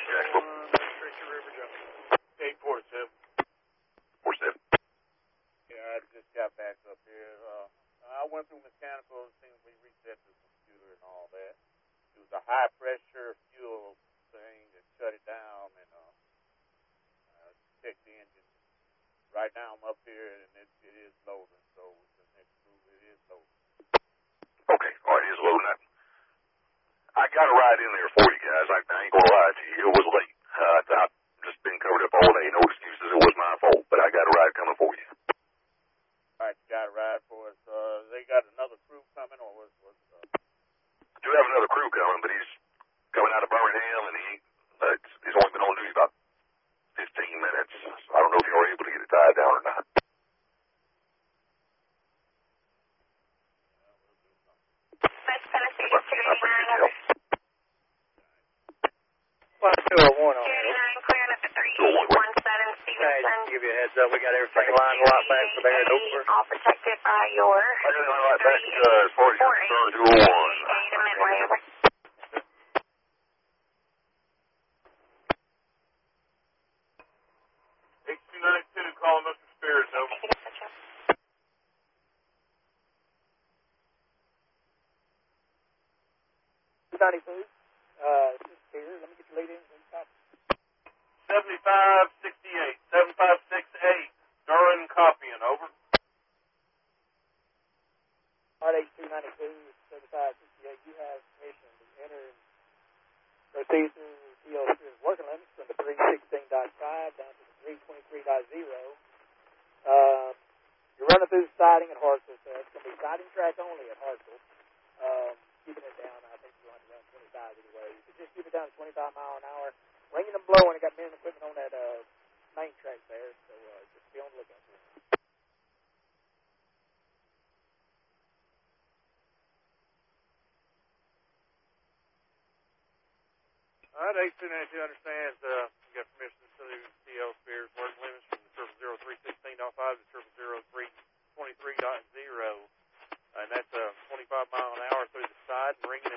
Jacksonville. Richard River Junction. 847. 47. Yeah, I just got back up here. I went through mechanical things. We reset the computer and all that. It was a high pressure fuel thing that shut it down and checked the engine. Right now I'm up here and it is loading, so the next move it is loading. Okay, all right, it is loading. I got a ride in there for you guys. I ain't gonna lie to you, it was late. I've just been covered up all day. No excuses. It was my fault, but I got a ride coming for you. All right, you got a ride for us. They got another crew coming, or what's I do have another crew coming, but he's coming out of Birmingham, and he's only been on duty about 15 minutes. So I don't know if you were able to get it tied down or not. West Tennessee, I appreciate the help. 201 on it. 209, clearing up to 3817 Stevenson. Give you a heads up. We got everything lined right back for there. Don't worry. All protected by your I got it right back as far as you're concerned, 201. Ada Midway, over. 8292, calling Mr. Spears, over. Here, let me get your lead in. 7568, 7568, Duran copying, over. Alright, 8292, 7568. You have permission to enter and proceed through TLC's working limits from the 316.5 down to the 323.0. You're running through siding at Hartsville, so it's going to be siding track only at Hartsville. Keeping it down, I think you want to run 25 anyway. You could just keep it down to 25 mile an hour. Ringing and blowing. I got men and equipment on that main track there, so just be on the lookout for it. All right, 8292 understands. You got permission to TL Spears working limits from the 00316.5 to 00323.0. And that's 25 mile an hour through the side and ringing